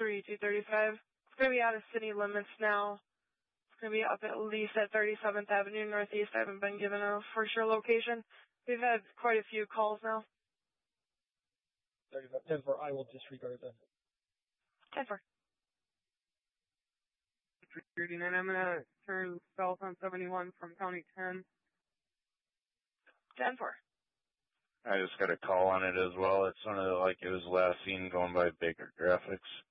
3235. It's going to be out of city limits now. It's going to be up at least at 37th Avenue Northeast. I haven't been given a for sure location. We've had quite a few calls now. 10-4, I will disregard that. 10-4. 39, I'm going to turn south on 71 from County 10. 10-4. I just got a call on it as well. It sounded like it was last seen going by Baker Graphics.